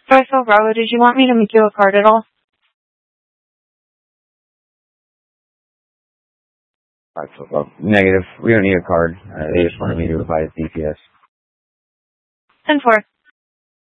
Bravo, did you want me to make you a card at all? Negative. We don't need a card. They just wanted me to apply the DPS. 10-4.